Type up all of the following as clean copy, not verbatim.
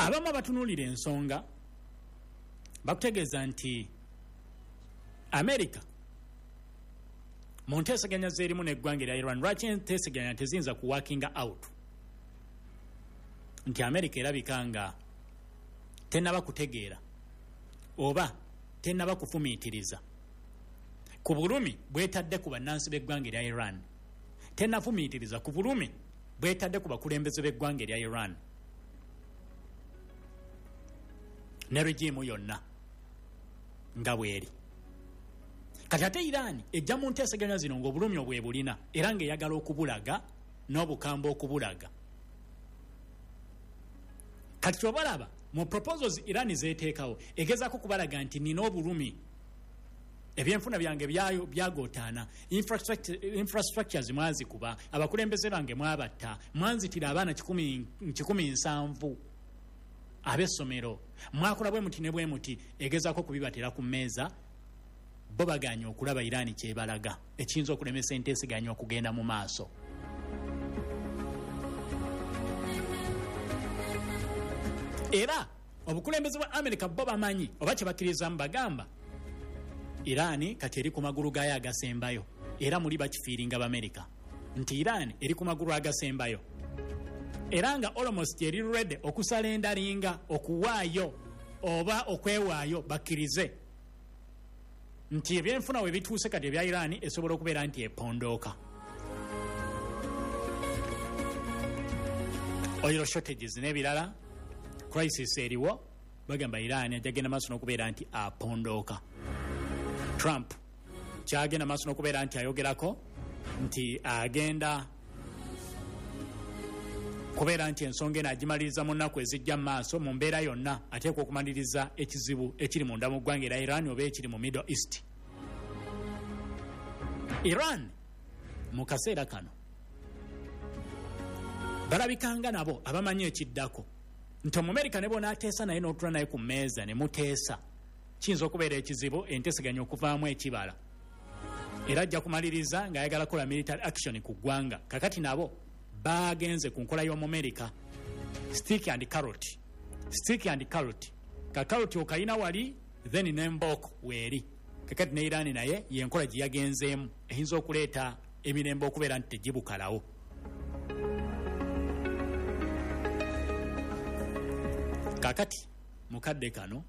abamu abatunulira ensonga bakutegeeza nti America mu nteesaganya z'erimu n'eggwanga erya Iran lwaki enteesaganya teziyinza ku working out nti America erabika nga tennaba kutegeera oba tennaba kufumiitiriza ku bulumi bwetadde ku bannansi b'eggwanga erya Iran, tennafumiitiriza ku bulumi bwetadde ku bakulembeze b'eggwanga erya Iran ne regimu yonna nga bweri. Kati ate Iran ejja mu nteesaganya zino ng'obulumi obwe bulina era ng'eyagala okubulaga n'obukamba okubulaga. Kati kyobalaba mu proposals Iran zeeteekawo egezaako kubalaga nti nina obulumi, ebyenfuna byange byagotaana, infrastructures mwazikuba, abakulembeze bange mwabatta, mwanzitira abaana 1,700 ab'essomero, mwakola bwe muti ne bwe muti, egezaako kubibatera ku mmeeza bo baganya okulaba Iran kyebalaga ekiyinza okulemesa enteeseganya okugenda mu maaso. Era obukulembeze bwa America bo bamanyi oba kye bakkiriza mu bagamba Iran kati eri ku magulu gaayo agasembayo, era muli bakifiiringa b'America nti Iran eri ku magulu agasembayo, era nga almost eri ready okusala endalinga okuwaayo oba okwewaayo bakkirize nti ebyenfuna we bituuse kati ebya Iran esobola okubeera nti epondooka. Oil shortages n'ebirala, crisis eriwo, bagamba Iran ajagenda maaso n'okubeera nti apondooka. Trump kyagenda maaso n'okubeera nti ayogerako nti agenda kubeera nti ensonga eno agimaliriza mu nnaku ezijja mu maaso mu mbeera yonna, ateekwa okumaliriza ekizibu ekiri munda mu ggwanga erya Iran oba ekiri mu Middle East. Iran mu kaseera kano balabikanga nabo abamanyi ekiddako nti Omumerika ne bonaateesa naye n'otula naye ku mmeeza ne muteesa, kiyinza okubeera ekizibu enteeseganya okuvaamu ekibala, era ajja kumaliriza ng'ayagala kola military action ku ggwanga. Kakati nabo bagenze ku nkola y'Omumerika, stick and carrot. Kakaroti okayina wali then n'embooko weeri. Kakati ne Iran naye yenkola gye yagenzeemu eyinza okuleeta emirembe okubeera nti tegibukalawo. Kakati mukadde kano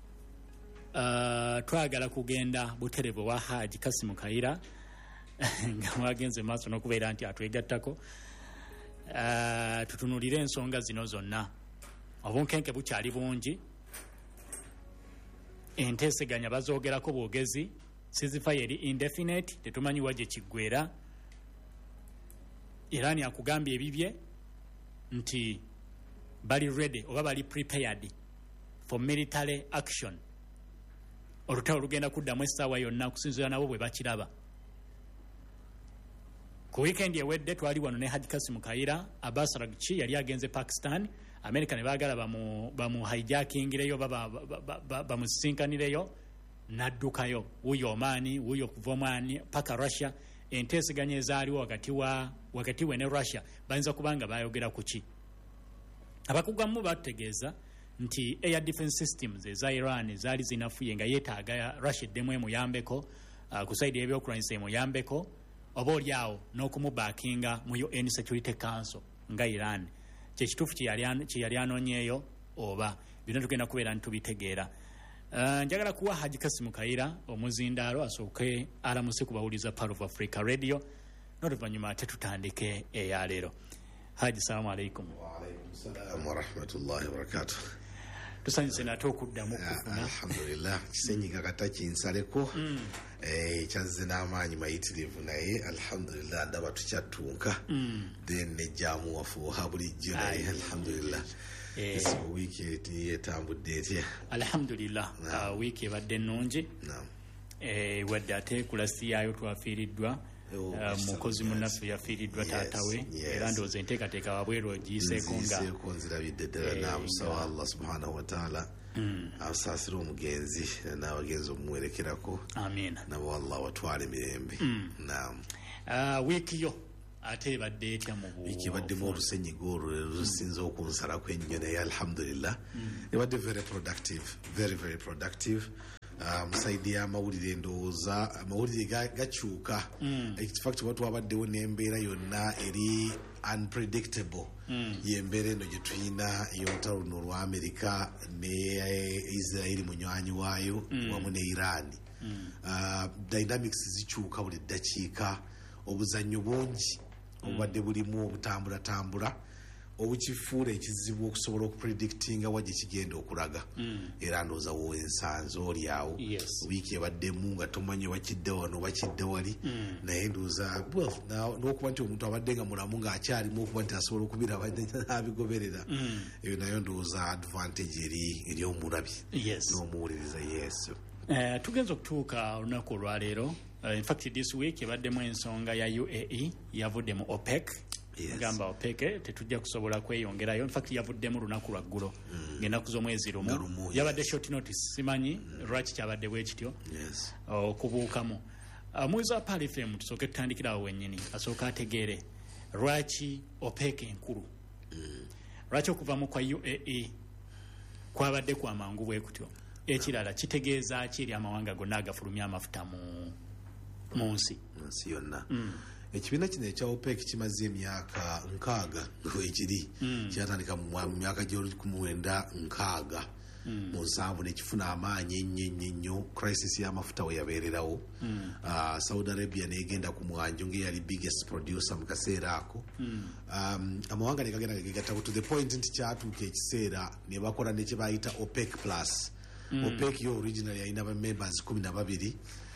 twagala kugenda buterevu wa Haji Kasimu Kaira nga mwagenze maaso n'okubeera nti atwegattako, tutunulire ensonga zino zonna. Obunkenke bukyali bungi, enteeseganya bazoogerako bwogezi, ceasefire eri indefinite, tetumanyi wa gye kiggweera. Iran akugambye ebibye nti bali ready oba bali prepared for military action. Olutalo lugenda kuddamu essaawa yonna kusinziira nabo bwe bakiraba. Ku weekend ewedde twali wano ne Haji Kasimu Kaira, Abbas Araghchi yali agenze Pakistan, America ne baagala bamu hijackingireyo bamusinkanireyo n'addukayo, wuyo Omani, wuyo kuva Omani paka Russia. Enteeseganya ezaaliwo wakati we ne Russia bayinza kubanga bayogera ku ki. Abakugamu bategeeza nti air defense systems eza Iran zaali zinafuye nga yeetaaga Russia eddemu emuyambeko, ku saidi y'ebyokulwanyisa emuyambeko, oba olyawo n'okumubaakinga mu UN Security Council nga Iran. Kyekituufu kye yali anoonyeeyo oba bino tugenda kubeera ntubitegeera. Njagala kuwa Haji Kasimu Kaira omuzindaalo asooke alamuse kubawuliza Part of Africa Radio, n'oluvannyuma ate tutandike eyaleero. Haji, salamu alaikum. Wa alaikum salam wa rahmatullahi wa barakatuh. Tusanyuse nate okuddamu kufuna. Alhamdulillah, kisenyiga kata kinsaleko. Kyazze n'amaanyi mayitirivu naye alhamdulillah ndaba tukyattunka. Then nejjaamu wafuuha bulijjo naye alhamdulillah. Wiiki etambudde etya? Alhamdulillah, wiiki ebadde ennungi. Wadde ate kulasi yaayo twafiiriddwa. Mukozi munnaffe yafiiriddwa taatawe, era ndowooza enteekateeka wabweru ogiyiseeko nga nzirabidde ddala. Naamusaba Allah subhanahu wa ta'ala asaasire omugenzi n'abagenzi omumuwerekerako. Amiina. Nabo Allah watwala emirembe. Naam. Wiiki yo ate ebadde etya mu ekibaddemu olusenyiga olwo lusinza okunsalako ennyo naye alhamdulillah ebadde very productive, very very productive. Musaidi y'amawulire ndowooza amawulire gakyuka fact watu wabaddewo n'embeera yonna eri unpredictable y'embeera eno gye tulina ey'olutalo luno olwa Amerika ne Israeli munywanyi waayo wamu ne Iran. Dynamics zikyuka buli ddakiika, obuzannyo bungi obubadde bulimu obutambula obukifuula ekizibu okusobola okupredictinga wa gye kigenda okulaga era ndowooza woensanze oli awo wiiki ebaddemu nga tomanyi wakidde wano oba kidde wali naye ndowooza n'okuba nti omuntu abadde nga mulamu ng'akyalimu okuba nti asobola okubiraba n'abigoberera eyo nayo ndowooza advantage eri omulabi n'omuwuliriza. tugenza okutuuka olunaku olwaleero. In fact this week ebaddemu ensonga ya UAE yavudde mu OPEC. Gamba OPEC tetujja kusobola kweyongerayo. In fact yavuddemu lunaku lwaggulo ng'ennaku z'omwezi lumu yabadde short notice, simanyi lwaki kyabadde bwe kityo okubuukamu. Muwizi wa Pal FM tusooke tutandikirawo wennyini asooka ategeere lwaki OPEC enkulu, lwaki okuvamu kwa UAE kwabadde kwa mangu bwe kutyo. Ekirala kitegeeza ki eri amawanga gonna agafulumya amafuta mu nsi yonna. Ekibiina kino ekya OPEC kimaze emyaka 6 ekiri kyatandika mu myaka gye1960 mu 7 nekifuna amaanyi ennyo crisis y'amafuta we yabeererawo. Saudi Arabia negenda ku mwanjo ng'eyali biggest producer mu kaseera ako. Amawanga ne gagenda gegattako to the point nti kyatuuka ekiseera ne bakola ne kye bayita OPEC plus. OPEC yo originally yalina ba members 12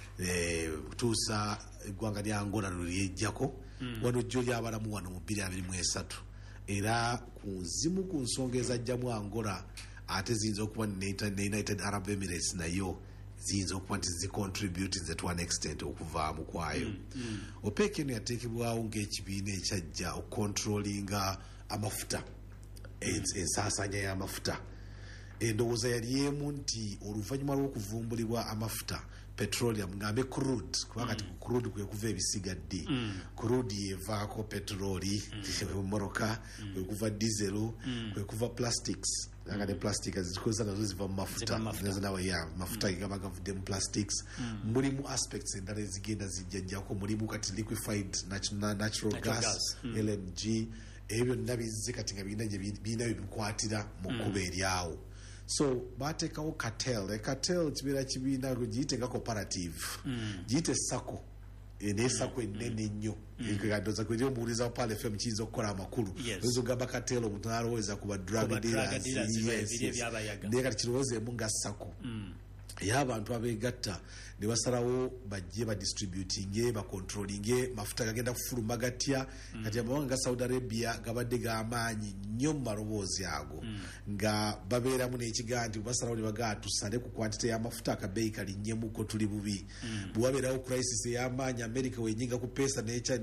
kutuusa eggwanga lya Angola lyejjako wano jjo lyabalamu wano mu 2023 era ku zimu ku nsonga ezajjamu Angola ate ziyinza okuba ne United Arab Emirates nayo ziyinza okuba nti zicontribute to an extent okuvaamu kwayo. OPEC eno yateekebwawo ng'ekibiina ekyajja okucontrollinga amafuta, ensaasanya y'amafuta. Endowooza yali emu nti oluvannyuma lw'okuvumbulibwa amafuta petroleum ngambe crude kubanga kati crude kwe kuva ebisigadde crude yevaako petroli moroka kwe kuva diesel kwe kuva plastics nga ne plastic azikoza nazo ziva mu mafuta nazo ya mafuta gaba gavudde mu plastics. Mulimu aspects endala ezigenda zijjajjako, mulimu kati liquefied natural gas LNG ebyo nabizze kati nga bina bikwatira mu kuba eryawo. So batekawo cartel. Cartel kibeera kibiina giyite nga cooperative giyite sako ne sako enene nnyo egadoza kweri omuwuliza wa Pal FM kiyinza okukola amakulu oyinza ogamba cartel omuntu n'alowooza ku ba drug dealers naye kati kirowoozeemu nga sako y'abantu abeegatta ne basalawo bajje badistributinge bacontrollinge mafuta gagenda kufuluma gatya. Kati amawanga ga Saudi Arabia gabadde g'amaanyi nnyo mu maloboozi ago nga babeeramu n'ekigaa nti basalawo ne bagaa tusale ku kwantite y'amafuta akabeeyi kalinnyemuko tuli bubi. Bwe wabeerawo crisis ey'amaanyi America wenyinga ku pesa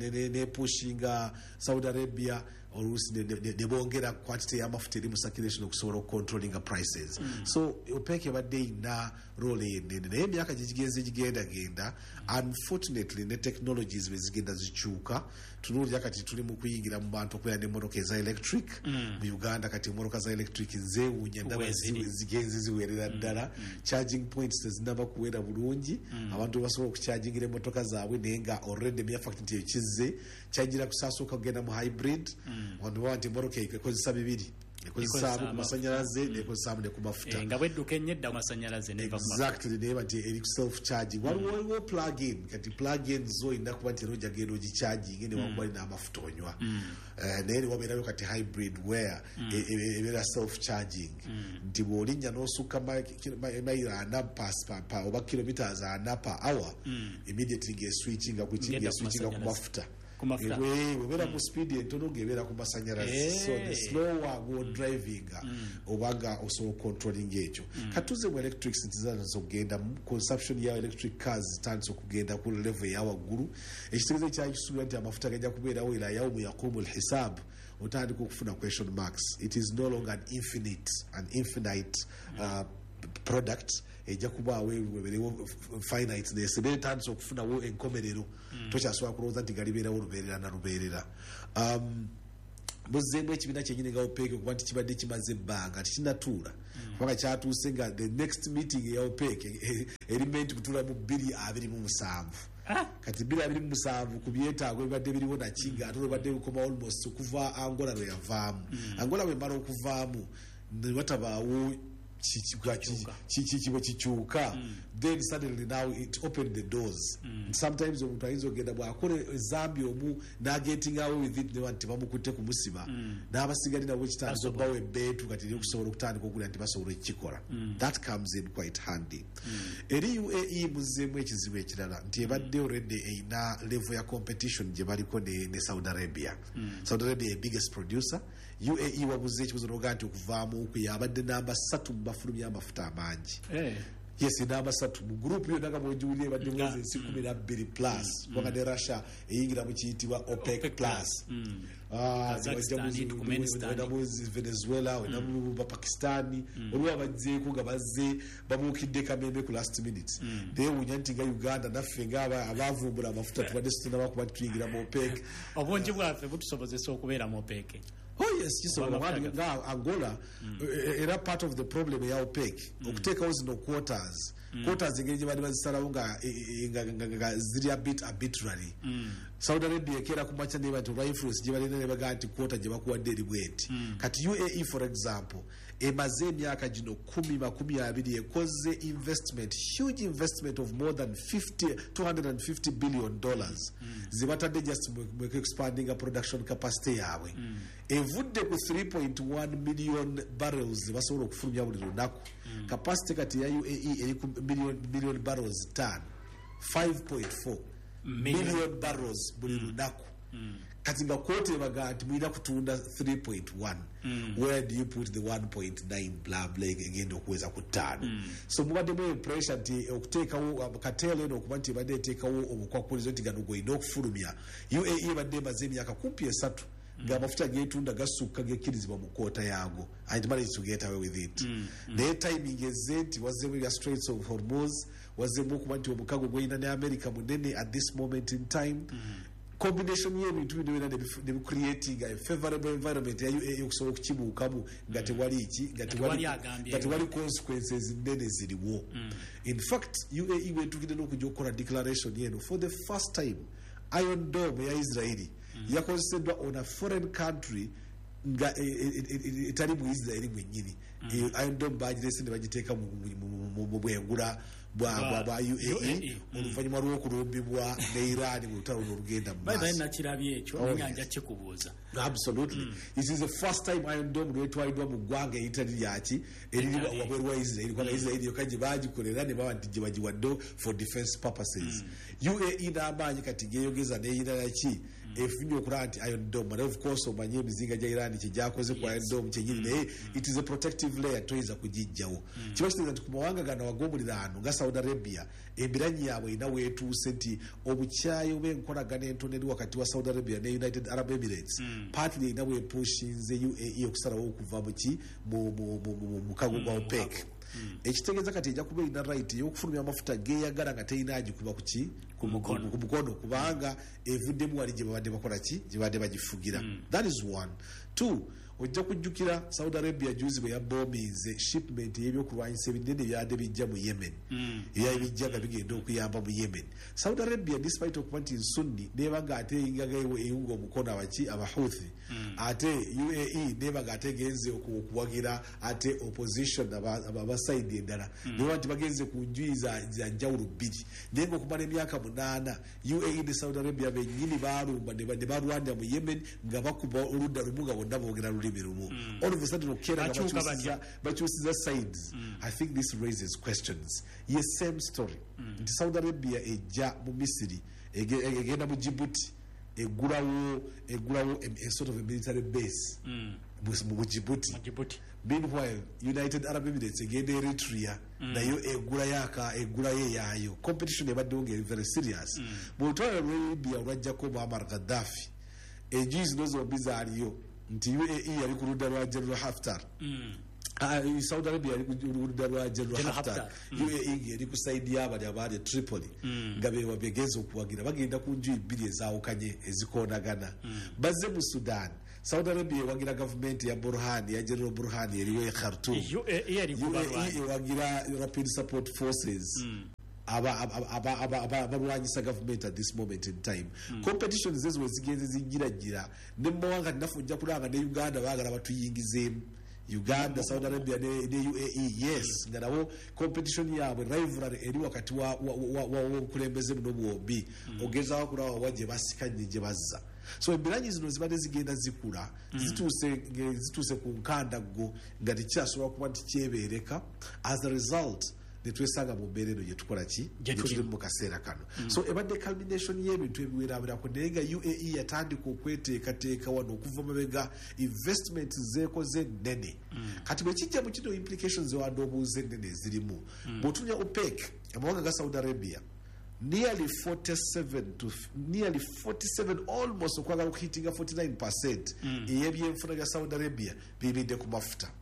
nepushinga Saudi Arabia oluusi ne bongera quantity y'amafuta eri mu circulation okusobola okucontrollinga prices. So OPEC ebadde eyina role enene naye emyaka gigenda unfortunately ne technologies bwe zigenda zikyuka. Tunuulira kati tuli mu kuyingira mu bantu okubeera n'emmotoka eza electric mu Uganda. Kati emmotoka za electric zeewuunya ndaba zigenze ziweerera ddala. Charging points tezinaba kuwera bulungi abantu basobola okuchargingira emmotoka zaabwe naye nga already fact nti ekizze kyagira kusaasuka kugenda mu hybrid wano nti emmotoka ekozesa bibiri ekozesaamu ku masanyalaze nekozesaamu ne ku mafuta nga bwedduka ennyedda ku masanyalaze neva exactly neba nti eri self charging waliwo plug in. Kati plug in zo ina kuba nti roja gendo gicharging ne wabali na mafuta onywa naye wabeerayo kati hybrid where ebeera self charging nti bw'olinnya n'osukka mayiro 4 oba kilometers 4 per hour immediately ng'eswitchinga ku kingi eswitchinga ku mafuta webera mu speed entono ng'ebeera ku masanyalaze. So the slower go driving obanga osobola controlling ekyo. Katuze mu electrics zitandise okugenda consumption ya electric cars zitandise okugenda ku level ya waggulu. Ekitegeeza ekyakisuubira nti amafuta gajja kubeerawo ila yawmu yaqumu alhisab otandika okufuna question marks. It is no longer an infinite product ejja kubaawo weberewo finiteness betandise okufunawo enkomerero tokyasobola kulowooza nti galibeerawo lubeerera na lubeerera. Muzeemu ekibiina kyenyini nga OPEC okuba nti kibadde kimaze ebbanga tikinatuula kubanga kyatuuse nga the next meeting ya OPEC erime nti kutuula mu 2027 kati 2027 ku byetaago ebibadde biriwo nakinga ate olwebadde bikoma almost okuva Angola lwe yavaamu. Angola bwe mala okuvaamu ne watabaawo kikyuka then suddenly now it opened the doors. Sometimes omuntu ayinza ogenda bw'akola Zambia omu n'agetting away with it ne nti bamukutte kumusiba n'abasigali nabo kitandika okubawo ebbeetu kati okusobola okutandika okulya nti basobola ekikikola. That comes in quite handy. Eri UAE muzeemu ekizibu ekirala nti ebadde already eyina level ya competition gye baliko ne Saudi Arabia. Saudi Arabia biggest producer. UAE wabuze ekibuzo n'ogaa nti okuvaamu yabadde namba 3 mu bafulumya amafuta amangi. Yes, namba 3 mu group yonna nga bw'ogiwulira ebadde mwezi ensi 12 plus kubanga ne Russia eyingira mu kiyitibwa OPEC plus. Venezuela wenamu Pakistani olwo abajjeeko nga bazze babuukidde kamembe ku last minutes neewuunya nti nga Uganda naffe nga abaavumbula amafuta tubadde situnaba kuba tuyingira mu OPEC. Obungi bwaffe butusobozesa okubeera mu OPEC. Oh yes, nga Angola era part of the problem ya OPEC okuteekawo zino quotas engeri gye bali bazisalawo nga ziri a bit arbitrary. Saudi Arabia ekeera ku makya neba nti olwa influence gye balina ne bagaa nti quota gye bakuwadde eri bweti. Kati UAE for example emaze emyaka gino 10-20 ekoze investment, huge investment of more than $250 billion ze batadde just mu expanding a production capacity yaabwe evudde ku 3.1 million barrels basobola okufulumya buli lunaku. Capacity kati ya UAE eri ku million barrels tan 5.4 million barrels buli lunaku. Kati nga kote baga nti mulina kutunda 3.1 where do you put the 1.9 blah blah egenda okuweza ku 5. So mubadde mu pressure nti okuteekawo katelo eno okuba nti badde eteekawo obukwakulizo nti gano goyina okufulumya. UAE badde maze emyaka 3 nga amafuta getunda gasukka gekkirizibwa mu koota yaago and managed to get away with it. Naye timing ezze nti wazzeemu ebya Straits of Hormuz wazzeemu okuba nti omukago gweyina ne America munene at this moment in time. Combination y'ebintu bino byonna ne creating a favorable environment ya UAE okusobola okukibuukamu nga tewali nga tewali consequences nnene ziriwo. In fact UAE weetukidde n'okujja okukola declaration yeno for the first time Iron Dome ya Israeli yakozeseddwa on a foreign country nga etali mu Israeli mwennyini. Iron Dome bagirese ne bagiteeka mu bwengula bwa UAE oluvannyuma lw'okulumbibwa ne Iran mu lutalo olugenda mu maaso. Absolutely. This is the first time Iron Dome lwetwaliddwa mu ggwanga eritali lyaki eriri wabweru wa Israeli kubanga Israeli yokka gye baagikolera ne baba nti gye bagiwadde for defense purposes. UAE n'amaanyi kati geeyogeza n'eyina ki efunye okulaba nti Iron Dome and of course omanye emizinga gya Iran kyegyakoze ku Iron Dome kyenyini naye it is a protective layer toyinza kugijjawo. Kiba kitegeeza nti ku mawanga gano ag'omuliraano nga Saudi Arabia ebiranyi yaabwe erina weetuuse nti obukyayi obw'enkolagana entono eri wakati wa Saudi Arabia ne United Arab Emirates partly erina bwepushinze UAE okusalawo okuva mu mukago gwa OPEC. Ekitegeeza kati ejja kuba erina right ey'okufulumya amafuta geeyagala nga terina agikuba ku mukono kubanga evuddemu wali gye babadde bakola ki gye babadde bagifugira. That is one. Two, ojja kujjukira Saudi Arabia juzi bwe yaboominze shipment y'ebyokulwanyisa ebinene byadde bijja mu Yemen ebyali bijja nga bigenda okuyamba mu Yemen. Saudi Arabia despite okuba nti nsunni neeba nga ate eyingaga eyunga omukono Abahouthi ate UAE neeba nga ate genze okuwagira ate opposition abasaidi endala neeba nti bagenze ku njuyi za njawulo bbiri naye ng'okumala emyaka 8 UAE ne Saudi Arabia bennyini baalumba ne balwanira mu Yemen nga bakuba oludda lumu nga bonna boogera lulimi rumu. All of a sudden okera nga bakyusiza sides. I think this raises questions. Yes, same story. Nti Saudi Arabia ejja mu Misiri egenda mu Djibouti egulawo a sort of a military base mu Djibouti. Meanwhile United Arab Emirates egenda Eritrea nayo egulayo yaayo. Competition ebaddewo nga very serious. Mu lutalo lwa Libya olwajjako Muammar Gaddafi enjuyi zino zombi zaaliyo nti UAE yali ku ludda lwa General Haftar Saudi Arabia lwa General Haftar UAE eri kuside y'abali abali Tripoli nga be wabegeza okuwagira bagenda ku nju ibiri ezaawukanye ezikonagana bazze mu Sudan. Saudi Arabia wagira government ya Burhani ya General Burhani eriwe Khartoum. UAE wagira Rapid Support Forces abalwanyisa government at this moment in time. Competition zezo zigenze zingira ne mwanga nafujja kulanga ne Uganda bagala batuyingizemu. Uganda, Saudi Arabia ne UAE, yes, nga nabo competition yabwe rivalry eri wakati wa kulembeze muno bwombi ogeza kulawa waje basikanye je bazza. So ebiranyi zino zibade zigenda zikula zituse ku nkandago nga tikyasobola kuba tikyebereka. As a result netwesanga mu mbeerero gye tukola ki tuli mu kaseera kano. So ebadde culmination y'ebintu ebiwerabirako naye nga UAE yatandika okweteekateeka wano okuva mabega investment zeekoze nnene. Kati bwe kijja mu kino implications ewanda obuuze ennene ezirimu bw'otunya OPEC amawanga ga Saudi Arabia nearly 47 almost okwagala okuhitinga 49% ey'ebyenfuna bya Saudi Arabia bibidde ku mafuta.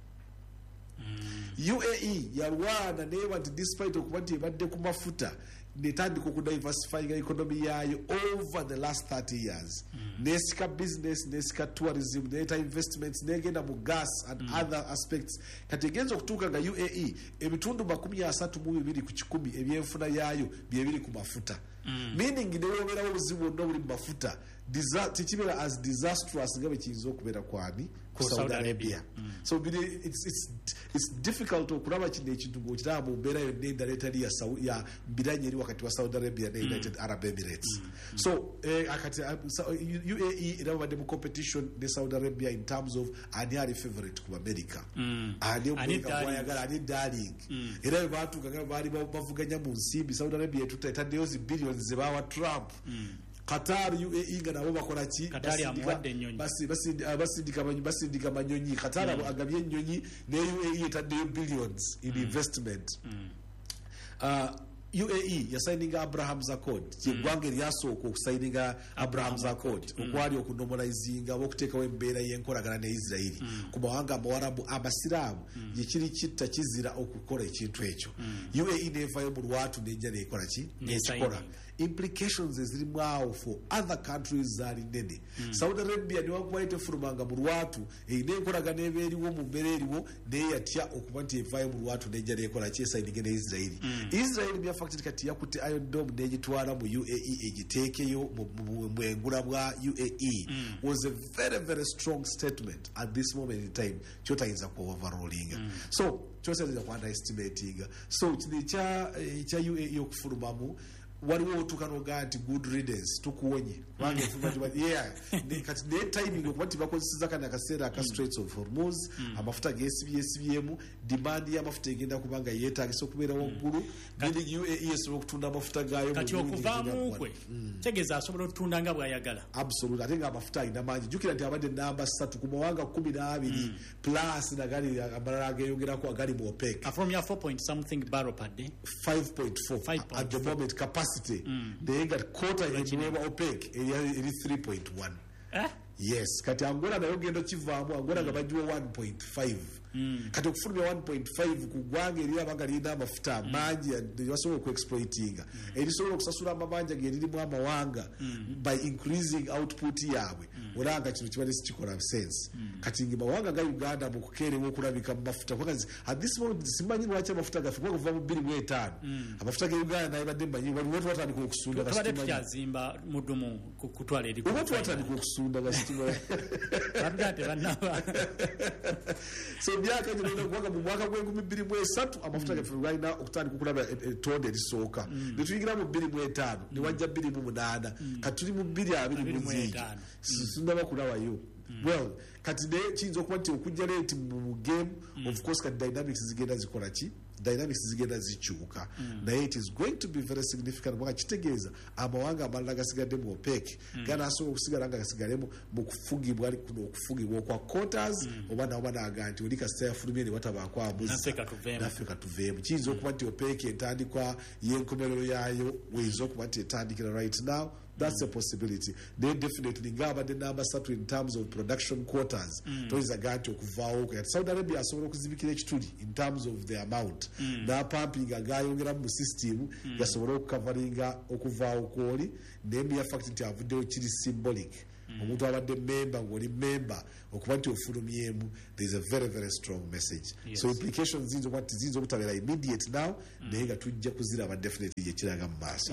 UAE yalwana newa nti despite okuba nti ebadde ku mafuta netandika okudiversifying economy yayo over the last 30 years. Nesika business, nesika tourism, neta investments, negenda mu gas and other aspects. Kati egenza okutuuka nga UAE ebitundu 32 ku 100 ebyenfuna yayo byebiri ku mafuta. Meaning newobeerawo obuzibu bwonna obuli mu mafuta tekibeera as disastrous nga bwe kiyinza okubeera kwani ku Saudi Arabia. So it's difficult okulaba kino ekintu ng'okiraba mu mbeera yonna endala etali ya mbiranye eri wakati wa Saudi Arabia ne United Arab Emirates. So UAE era babadde mu competition ne Saudi Arabia in terms of ani ali favorite ku America, ani omuleka gwayagala, ani darling. Era bwe baatuuka nga baali bavuganya mu nsimbi Saudi Arabia etaddeyo zi billions ze bawa Trump. Qatar UAE nga nabo bakola ki basindika manyonyi. Qatar agabye ennyonyi ne UAE etaddeyo billions in investment. UAE yasayininga Abraham's Accord kyegwanga eryasooka okusayinga Abraham's Accord okwali okunomalizinga okuteekawo embeera y'enkolagana ne Israeli ku mawanga amawarabu abasiraamu yekiri kitta kizira okukola ekintu ekyo. UAE nevayo mu lwatu nejja nekola ki nekikola. Implications ezirimu awo for other countries zaali nnene. Saudi Arabia newakuba etefulumanga mu lwatu erina enkolagana eba eriwo mu mbeera eriwo naye yatya okuba nti evayo mu lwatu nejja nekola ki esayinige ne Israeli. Israeli byafakiti kati yakutte Iron Dome negitwala mu UAE egiteekeyo mu engula bwa UAE was a very very strong statement at this moment in time kyotayinza ku overruling. So kyosayiza ku underestimating. So kino ekya UAE okufulumamu waliwo otukanoga nti good riddance tukuwonye kubanga kati ne timing okuba nti bakozeseza kana akaseera aka Straits of Hormuz amafuta geesibyemu demand y'amafuta egenda kubanga yeetagisa okubeera waggulu meaning UAE esobola okutunda amafuta gaayo kati okuvaamu kwe tegeeza asobola okutunda nga bw'ayagala. Absolutely. Ate nga amafuta alina mangi. Jjukira nti abadde namba 3 ku mawanga 12 plus nagali amalala ageyongerako agali mu OPEC. From your 4 something barrel per day 5.4 at the moment capacity. They got quota in OPEC eri 3.1. Yes, kati Angola nayo gendo kivaamu Angola nga bajiwa 1.5. Kati okufulumya 1.5 ku ggwanga eri abanga lirina amafuta mangi basobola okuexploitinga erisobola okusasula amabanja geririmu amawanga by increasing output yaabwe olanga kino kibadde sikikola sense. Kati mawanga ga Uganda mu kukeerewa okulabika mu mafuta kubanga at this moment simanyi lwaki amafuta gaffe kuva mu 2005 amafuta ga Uganda naye badde mmanyi waliwo twatandika okusunda tubadde tukyazimba mudumu kutwala eri oba twatandika okusunda gasitima so myaka gino okuwaga mu mwaka gw'2003 amafuta gaffe galina okutandika okulaba ettonde erisooka ne tuyingira mu 2005 ne wajja 2008 kati tuli mu 2025 sindaba kulabayo. Well kati ne kiyinza okuba nti okujja leeti mu game of course kati dynamics zigenda zikola ki dynamics zigenda zikyuka naye it is going to be very significant kubanga kitegeeza amawanga amalala gasigadde mu OPEC ganaasobola okusigala nga gasigalemu mu kufugibwa kuno okufugibwa okwa quotas oba naoba naga nti oli kasita yafulumye ne batabaako abuzi naffe katuveemu kiyinza okuba nti OPEC entandikwa y'enkomerero yaayo weyinza okuba nti etandikira right now. That's a possibility. They definitely ngabadde number 3 in terms of production quotas. Toyiza gati okuvaawo kati Saudi Arabia asobola okuzibikira ekituli in terms of the amount. Na pumping agayongera mu system yasobola okukavaringa okuvaawo kwoli naye ya fact nti avuddeyo kiri symbolic. Omuntu abadde member ng'oli member okuba nti ofulumyemu, there is a very very strong message. So implications zinzo obutabeera immediate now naye nga tujja kuziraba definitely gyekiraga mu maaso.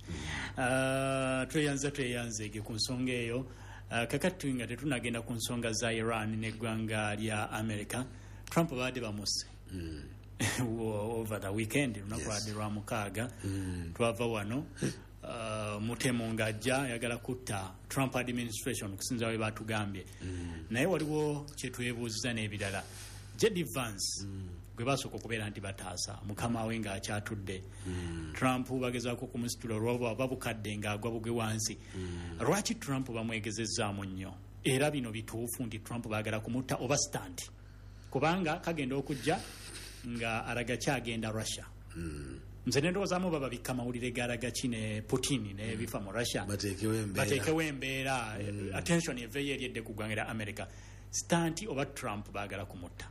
Tweyanze ku nsonga eyo kakati nga tetunagenda ku nsonga za Iran n'eggwanga lya America. Trump baadde bamuse over the weekend lunaku lwadde lwa mukaaga twava wano mutemo ng'ajja ayagala kutta Trump administration okusinza bwe batugambye naye waliwo kyetwebuuziza n'ebirala. J.D. Vance gwe basooka okubeera nti bataasa mukama we ng'akyatudde Trump bagezaako kumusitula olwaba babukadde ng'agwa bugwe wansi. Lwaki Trump bamwegezezzaamu nnyo era bino bituufu nti Trump baagala kumutta oba stand kubanga kagenda okujja nga araga kyagenda Russia. Nze nendowoozamu baba bikka mawulire galaga kine Putin ne bifa mu Russia bateekewo embeera attention eveeyo eryedde ku ggwanga lya America. Stand oba Trump baagala kumutta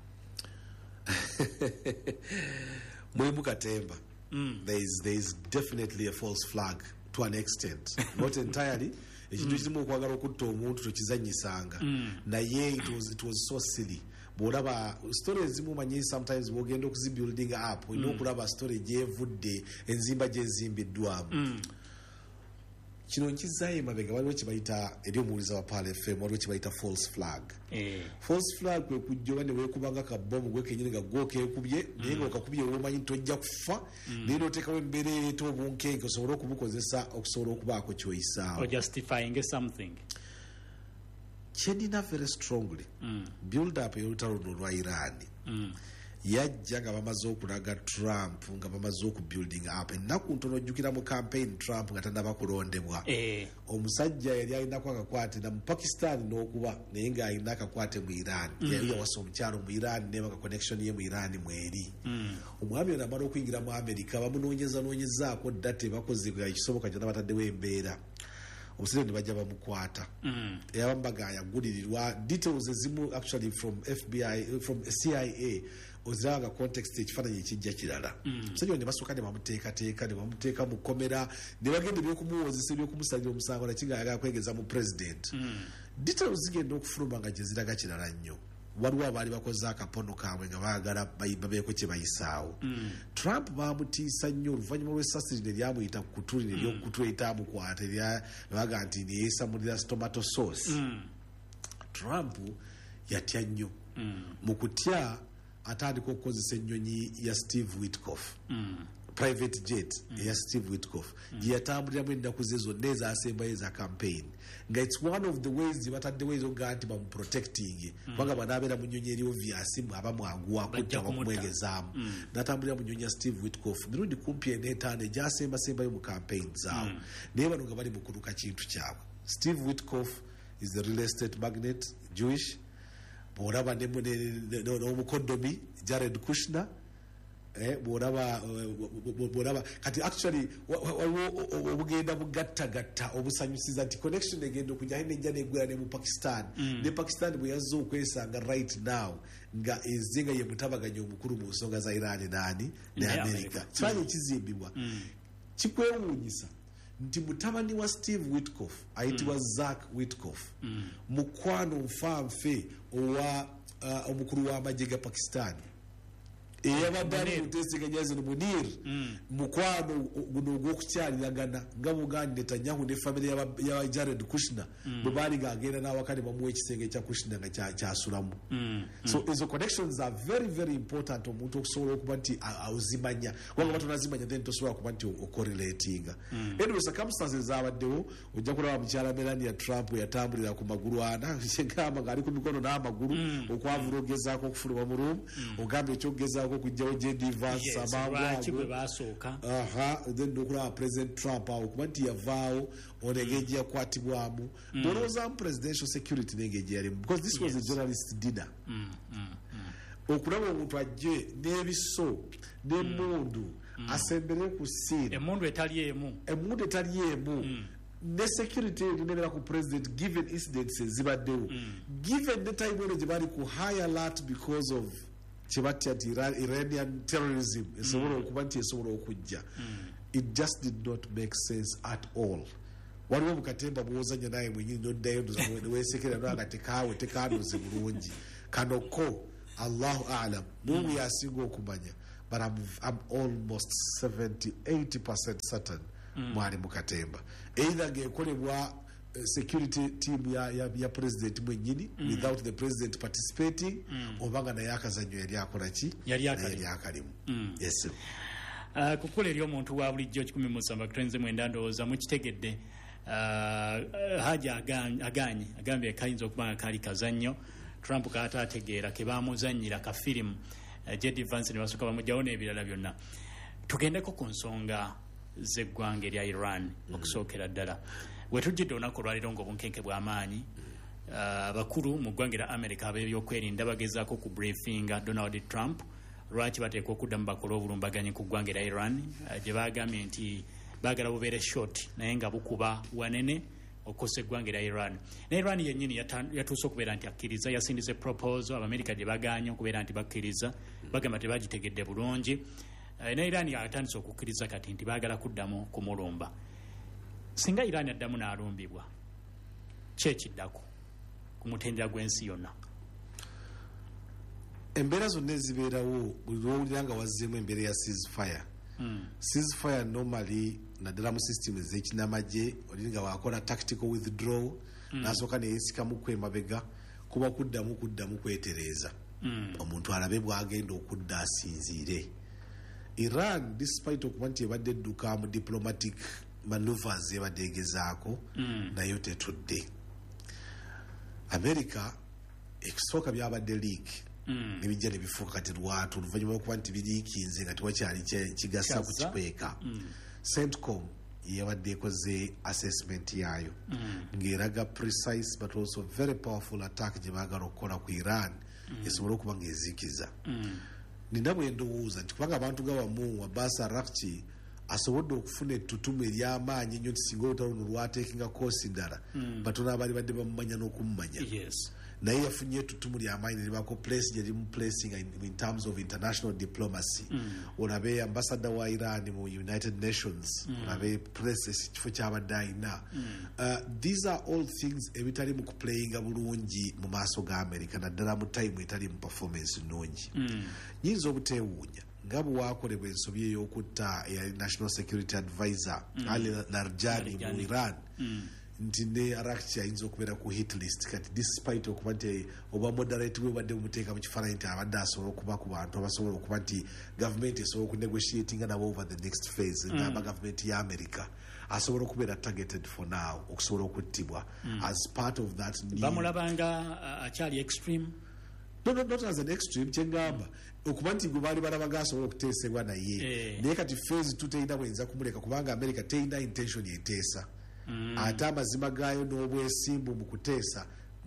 mulimu katemba. There is definitely a false flag to an extent, not entirely. Ekintu kizimu okwagala okutta omuntu tokizanyisanga naye it was so silly. Bwolaba story ezimu manyi sometimes bwogenda okuzibuilding up olina okulaba story gyevudde enzimba gyezimbiddwamu. Kino nkizaayo emabega waliwo kibayita eri omuwuliza wa Pal FM waliwo kibayita false flag. False flag kwe kujja oba ne weekubanga kabomu gwe kenyini nga gwokeekubye naye nga okakubye womanyi tojja kufa naye n'oteekawo embeera ereeta obunkenke osobola okubukozesa okusobola okubaako kyoyisaawo. Justifying something. Chenina very strongly build up y'olutalo luno lwa Iran yajja nga bamaze okulaga Trump nga bamaze okubuilding up ennaku ntono ojjukira mu campaign Trump nga tannaba kulondebwa omusajja yali alinako akakwate na mu Pakistan n'okuba naye nga alina akakwate mu Iran yali yawasa omukyalo mu Iran neba ka connection ye mu Iran mweri omwami ono amala okuyingira mu America bamunoonyezaako data bakoze bwa kisoboka kyonna bataddewo embeera omusajja ne bajja bamukwata eyabambaga yagulirirwa details ezimu actually from FBI from CIA oziranga context ekifaananyi ekijja kirala omusajja ne basooka ne bamuteekateeka ne bamuteeka mu komera ne bagenda ebyokumuwozesa ebyokumusalira omusango nakiga ayagala kwegeza mu president details zigenda okufuluma nga gye ziraga kirala nnyo. Waliwo abaali bakoze akapono kaabwe nga baagala babeeko kye bayisaawo. Trump bamutiisa nnyo oluvannyuma lw'essasi lino eryamuyita ku kutu lino ery'okukutu eritamukwata eryabaga nti neyeesamulira tomato sauce. Trump yatya nnyo mu kutya atandika okukozesa ennyonyi ya Steve Witkoff private jet ya Steve Witkoff gye yatambuliramu ennaku ze zonna ezaasembayo eza campaign nga it's one of the ways gye bataddewo ezo ga nti bamuprotecting kubanga banaabeera mu nnyonyi eri obvious aba mwaguwako kutta bakumwegezaamu n'atambulira mu nnyonyi ya Steve Witkoff mirundi kumpi etaano egyasembasembayo mu campaign zaawo naye bano nga bali mu kuluka kintu kyabwe. Steve Witkoff is the real estate magnate Jewish. Bw'olaba n'omukodomi Jared Kushner bw'olaba kati actually waliwo obugenda bugattagatta obusanyusiza nti connection egenda okujja nejja neggwera ne mu Pakistan ne Pakistan bwe yazze okwesanga right now nga ezze nga ye mutabaganya omukulu mu nsonga za Iran ne America kifanyi ekizimbibwa kikwewuunyisa nti mutabani wa Steve Witkoff ayitibwa Zach Witkoff mukwano nfanfe owa omukulu w'amagye ga Pakistan eyabadde muteeseganya zino Munir mukwano guno ogw'okukyaliragana nga Buganda Netanyahu ne family ya Jared Kushner bwe baali ng'agenda n'awakane bamuwa ekisenge ekya Kushner nga kyasulamu. So ezo connections are very very important omuntu okusobola okuba nti awuzimanya kubanga batonazimanya then tosobola kuba nti okorelatinga. Anyway circumstances zabaddewo ojja kulaba mukyala Melania Trump yatambulira ku magulu ana ngamba ng'ali ku mikono n'amagulu okwavula ogezaako okufuluma mu ruumu ogambye ekyogezaako okugezaako kujjawo JD Vance lwaki bwe basooka then nokulaba President Trump awo kuba nti yavaawo ono engeri yakwatibwamu olowoozamu presidential security n'engeri yalimu because this was a journalist dinner okulaba omuntu ajje n'ebiso n'emmundu asembere ku scene emmundu etali emu ne security erinebera ku president given incidents ezibaddewo given the time when gye bali ku high alert because of kyebatya nti Iranian terrorism esobola okuba nti esobola okujja it just did not make sense at all. Waliwo bukatemba bwozanya naye mwenyini noddayo newesekera nga tekanoze bulungi kanoko Allahu a'lam mungu yasinga okumanya but I'm almost 70-80% certain mwali mukatemba either gekolebwa security team ya president mwenyini without the president participating obanga naye akazanyo yali akolaki yali akalimu yes kukula eri omuntu wa bulijjo 17 ndowooza mukitegedde haja agambye kayinza okuba nga kali kazannyo Trump kaataategeera ke baamuzannyira ka firimu JD Vance ne basooka bamugyawo n'ebirala byonna. Tugendeko ku nsonga z'eggwanga erya Iran okusookera ddala wetujjidde olunaku olwaliro ng'obunkenke bw'amaanyi bakulu mu ggwanga erya America ab'ebyokwerinda bagezaako ku briefinga Donald Trump lwaki bateekwa okuddamu bakola obulumbaganyi ku ggwanga erya Iran gye baagambye nti baagala bubeere short naye nga bukuba wanene okukosa eggwanga erya Iran. Ne Iran yennyini yatuuse okubeera nti akkiriza yasindize proposal Abamerika gye bagaanye okubeera nti bakkiriza bagamba tebagitegedde bulungi ne Iran yatandise okukkiriza kati nti baagala kuddamu kumulumba. Singa Iran addamu n'alumbibwa kyekiddako ku mutendera gw'ensi yonna. Embeera zonna ezibeerawo buli lwowulira nga wazzeemu embeera ya ceasefire. Ceasefire normally naddala mu system ez'ekinamagye oli nga wakola tactical withdrawal n'asooka neyeesikamu kwemabega kuba kuddamu kwetereeza omuntu alabe bw'agenda okudda asinziire. Iran despite okuba nti ebadde edduka mu diplomatic maneuvers ebadde egezaako nayo tetudde. America ekisooka byabadde leak nebijja nebifuuka kati lwatu oluvannyuma lwokuba nti biriikinze nga tewakyali kigasa ku kikweka. CENTCOM yabadde ekoze assessment yaayo ng'eraga precise but also very powerful attack gye baagala okukola ku Iran esobole okuba ng'eziikiza. Nina bwe ndowooza nti kubanga abantu gawamu Abbas Araghchi asobodde okufuna ettutumu ery'amaanyi ennyo nti singa olutalo luno lwateekinga koosi ndala batono abaali badde bamumanya n'okumumanya naye yafunye ettutumu ly'amaanyi neribako place gye limu placing in terms of international diplomacy. Olabe ambassador wa Iran mu United Nations olabe place ekifo kyabadde ayina. These are all things ebitali mu kuplayinga bulungi mu maaso ga America naddala mu time etali mu performance nnungi. Nyinza obuteewuunya nga bwakolebwa ensobi ey'okutta eyali National Security Advisor Ali Larijani mu Iran nti ne Araghchi ayinza okubeera ku hit list kati despite okuba nti oba moderate we badde bumuteeka mu kifaananyi nti abadde asobola okuba ku bantu abasobola okuba nti gavumenti esobola okunegotiatinga nabo over the next phase ngamba gavumenti ya America asobola okubeera targeted for now okusobola okuttibwa as part of that bamulabanga akyali extreme. Not as an extreme kyengamba okuba nti gwe baali balabaga asobola okuteesebwa naye naye kati phase tuteyina bwenza kumuleka kubanga America teyina intention eteesa ate amazima gaayo n'obwesimbu mu kuteesa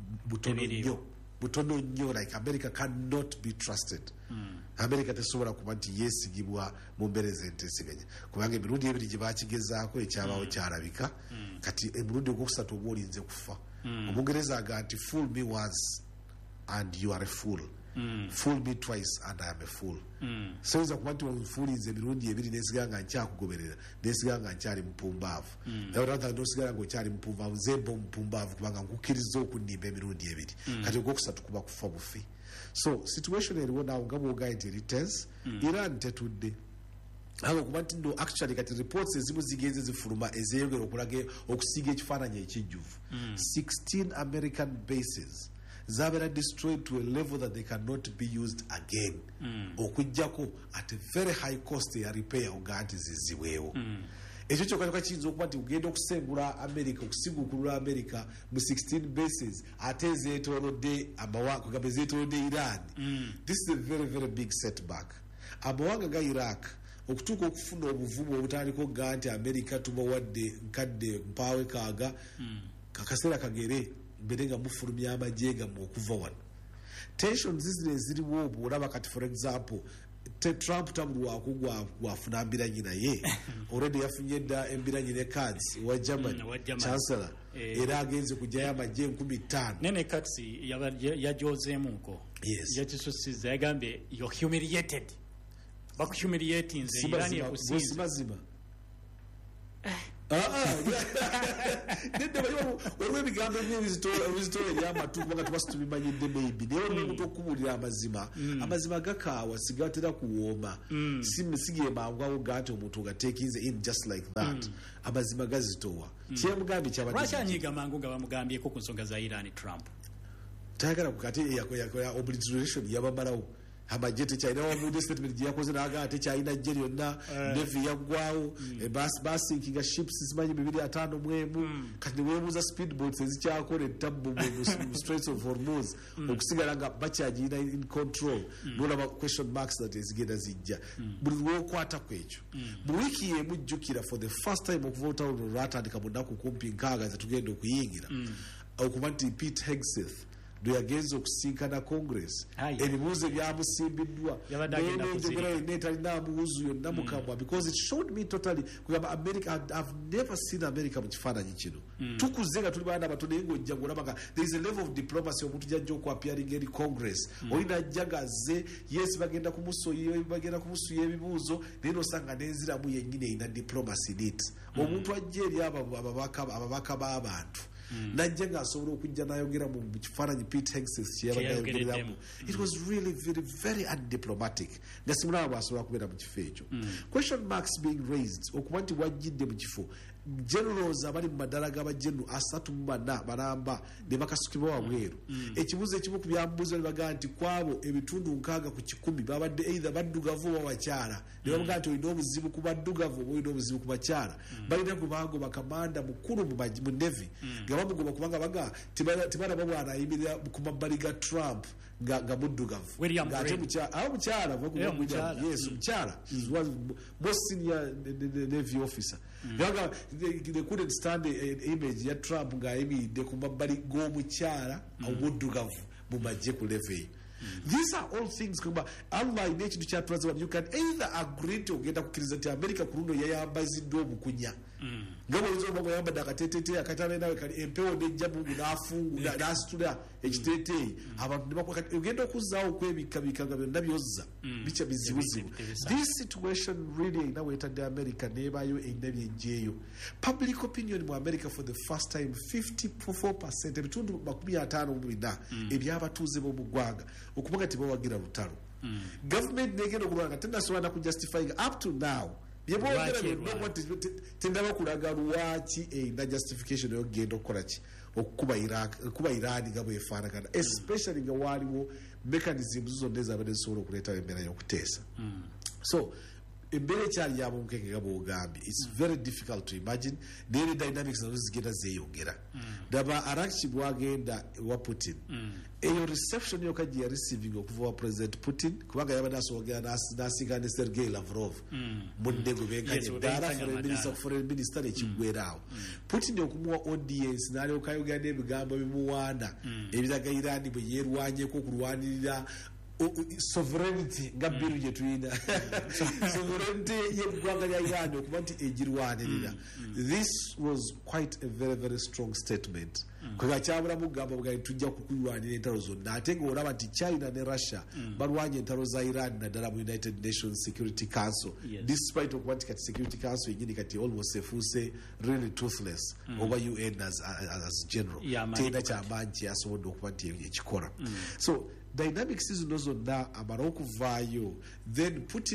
butono nnyo like America cannot be trusted. America tesobola kuba nti yeesigibwa mu mbeera z'enteeseganya kubanga emirundi ebiri gye baakigezaako ekyabaawo kyalabika kati emirundi ogwokusatu oba olinze kufa. Omungereza aga nti fool me once and you are a fool. Fool me twice and I am a fool. So iza kuba nti onfuulize emirundi ebiri nesigala nga nkyakugoberera nesigala nga nkyali mupumbaavu naye rather nosigala nga okyali mupumbaavu nzemba omupumbaavu kubanga nkukkiriza okunnimba emirundi ebiri kati ogwokusatu kuba kufa bufi. So situation eriwo naawo nga bwogaye nti eri tense. Iran tetudde okuba nti no actually kati reports ezimu zigenze zifuluma ezeyongera okulaga okusiiga ekifaananyi ekijjuvu. 16 American bases zabeera destroyed to a level that they cannot be used again okujjako at a very high cost ya repair oga nti zizibwewo. Ekyo kyokka kiyinza okuba nti ugenda okusengula America okusigukulula America mu 16 bases ate ezeetoolodde amawanga kugamba ezeetoolodde Iran. This is a very very big setback. amawanga ga Iraq okutuuka okufuna obuvumu obutandika okuga nti America tubawadde nkadde mpaawe kaaga kakaseera kagere mbere nga mufulumya amagye gammwe okuva wano. Tensions zizire ziriwo bw'olaba kati for example Trump tabulwako gwafuna mbiranye naye already yafunye dda embiranye ne cards wa Germany chancellor era agenze kujjayo amagye 15 nene cards yajozeemuko yakisusiza yagambye you're humiliated bakuhumiliating nze Iran yakusinza waliwo ebigambo ebizitoola ebyamatu kubanga tubasitubimanyidde maybe naye olwokuta okukubulira amazima gakaawa sigatera kuwooma sigemangu ga nti omuntu ogatekinze in just like that amazima gazitowa kyemugambye kyabadlwakyanyiga mangu nga bamugambyeko ku nsonga za Iran Trump tayagala kukati yakola obliteration yabamalawo amagye tekyalina wamude statement gye yakoze naga tekyalina jje lyonna navy yaggwawo basinkinga ships zimanyi 251 kati newebuuza speedboats ezikyakola ettabu mu Straits of Hormuz okusigala nga bakyagirina in control nolaba question marks that ezigenda zijja buli lwokwata kwekyo mu wiiki yemu jjukira for the first time okuva olutalo lwatandika mu nnaku kumpi 6 zetugenda okuyingira okuba nti Pete Hegseth lwe yagenza okusinkana Congress ebibuuzo ebyamusimbiddwa netalina amuwuzu yonna mukamwa because it showed me totally kugamba America. I've never seen America mu kifaananyi kino tukuze nga tuli baana bato naye ng'ojja ng'olaba nga there is a level of diplomacy omuntu gyajja okwapiaringa eri Congress olina ajja gazze yes bagenda kumusuya ebibuuzo naye nosanga n'enziramu yennyini erina diplomacy neat omuntu ajja eri ababaka b'abantu najja ng'asobola okujja n'ayogera mu kifaananyi Pete Hegseth yayogereramu. It was really very very undiplomatic nga simulaba bw'asobola kubeera mu kifo ekyo. Question marks being raised okuba nti wajjidde mu kifo generals abali mu madala g'abajenu 34 balamba ne bakasukibwa wabweru. Ekibuuzo ekimu ku byambuuzo ne bagamba nti kwabo ebitundu 6 ku 10 babadde either baddugavu oba bakyala ne bavuga nti olina obuzibu ku baddugavu oba olina obuzibu ku bakyala balina kubango bakamanda mukulu mu Navy nga bamugoba kubanga baga tibalaba bwana ayimirira ku mabbali ga Trump nga muddugavu ng'ate mukyala yes mukyala most senior Navy officer yanga they couldn't stand an image ya Trump ng'ayimiridde ku mabbali g'omukyala omuddugavu mu magye ku level. These are all things kwamba Allah in ekintu kyatulaze you can either agree to ogenda kukkiriza nti America ku luno yayambaziddwa obukunya nga bw'oyinza oba bw'ayambadde akateeteeyi akatala nawe kali empewo n'ejja mu n'afungu n'asitula ekiteeteeyi abantu ne bakola kati ogenda okuzzaawo okwebikabika nga byonna byozza bica bizibuzibu. This situation really erina weetadde America n'ebaayo erina byejjeeyo. Public opinion mu America for the first time 54% ebitundu 54 ebyabatuuze b'omu ggwanga okuba nga tebawagira lutalo. Government negenda okulwala nga tenasobola nakujustifying up to now tendaba kulaga lwaki erina justification eyogenda okukola ki okukuba Iran nga bwefaanagana especially nga waaliwo mechanisms zonna ezabadde zisobola okuleetawo embeera y'okuteesa. So embeera ekyali yab'omukenge nga bw'ogambye it's very difficult to imagine naye dynamics nazo zigenda zeeyongera. Daba Arakchi bwagenda wa Putin eyo reception yoka gye yareceiving okuva wa President Putin kubanga yabadde asobogera n'asinkana ne Sergei Lavrov munne gwe benkanye ddala foreign minister ekigwerawo Putin okumuwa audience n'alyoka ayogera n'ebigambo bimuwaana ebiraga Iran bwe yeerwanyeko okulwanirira sovereignty nga biru gye tulina sovereignty y'eggwanga lya Iran okuba nti egirwanirira. This was quite a very very strong statement kwega kyabulamu kugamba bwa tujja kukulwanira entalo zonna ate ng'olaba nti China ne Russia balwanya entalo za Iran naddala mu United Nations Security Council despite okuba nti kati Security Council yenyini kati almost efuuse really toothless over UN as general tena kyamaanyi kyeyasobodde okuba nti ekikola. So dynamics zino zonna amala okuvaayo then Putin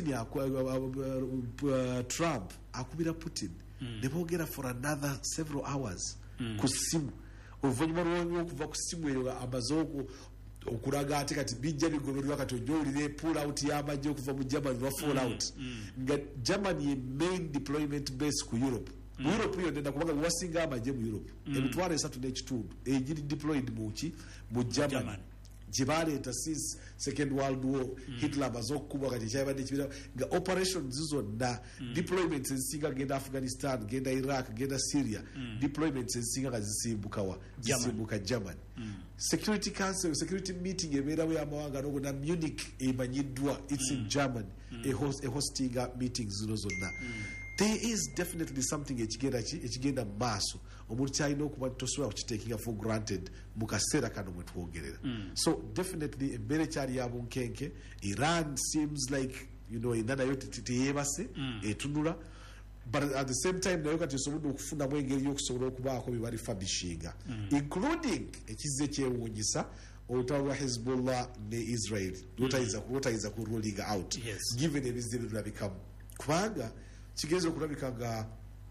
Trump akubira Putin ne boogera for another several hours ku ssimu oluvannyuma lw'okuva ku ssimu eyo amaze okulaga ate kati bijja bigobererwa kati ojja owulira pull out y'amagye okuva mu Germany lwa fall out nga Germany ye main deployment base ku Europe. Mu Europe yonna kubanga wasinga amagye mu Europe emitwalo 3.5 egiri deployed mu Germany gye baleeta since second world war Hitler amaze okukubwa kati kyabadde kibira nga operations zonna deployments ensinga genda Afghanistan genda Iraq genda Syria deployments ensinga nga zisimbuka Germany Security Council security meeting ebeerawo y'amawanga n'ogo na Munich emanyiddwa it's in Germany a hosting meetings zino zonna there is definitely something ekigenda mu maaso omuntu kyalina okuba tosobola kukiteekinga for granted mu kaseera kano mwe twogerera so definitely embeera ekyali ya bunkenke Iran seems like ena nayo teyeebase etunula but at the same time nayo kati esobodde okufunamu engeri y'okusobola okubaako bye bali fabishinga including ekizze kyewuunyisa olutalo lwa Hezbollah ne Israel lwotayiza ku rolling out given ebizze birabikamu kubanga kigenze okulabika nga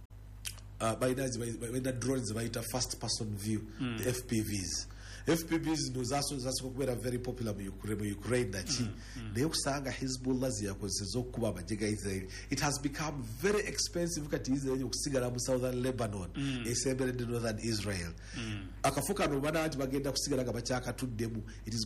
balina drones bayita first person view the FPVs no zasobola okubeera very popular mu Ukraine naki naye okusanga Hezbollah ziyakozesa okukuba amagye ga Israel it has become very expensive kati Israel okusigala mu southern Lebanon esemberedde northern Israel akafo kano bana nti bagenda kusigala nga bakyakatuddemu it is